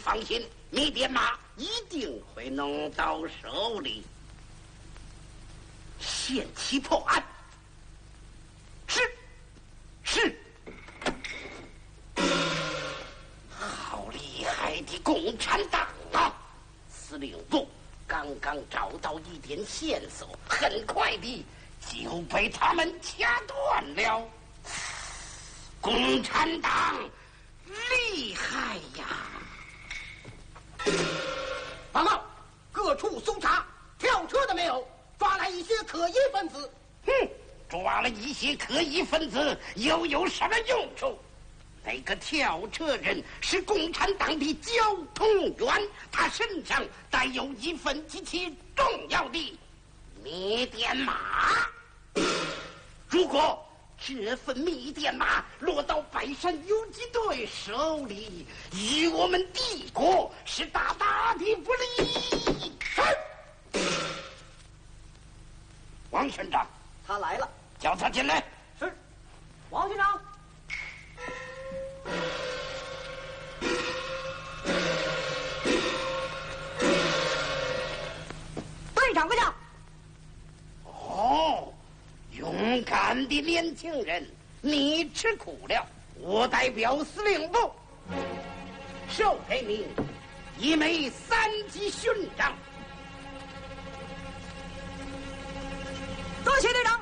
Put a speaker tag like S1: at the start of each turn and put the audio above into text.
S1: 放心，密电码一定会弄到手里。限期破案。是。好厉害的共产党啊！司令部刚刚找到一点线索，很快地就被他们掐断了。共产党厉害呀！
S2: 报告，各处搜查，跳车的没有，抓来一些可疑分子。
S1: 哼，抓了一些可疑分子又有什么用处？那个跳车人是共产党的交通员，他身上带有一份极其重要的密电码。如果这份密电码落到白山游击队手里，与我们帝国是大大的不利。王县长，
S2: 他来了，
S1: 叫他进来。
S2: 是，王县长。队长跪下。
S1: 哦，勇敢的年轻人，你吃苦了。我代表司令部授给你一枚3级勋章。
S2: 多谢队长。